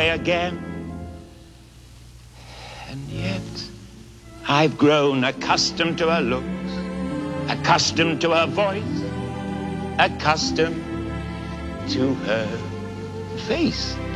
again. And yet, I've grown accustomed to her looks, accustomed to her voice, accustomed to her face.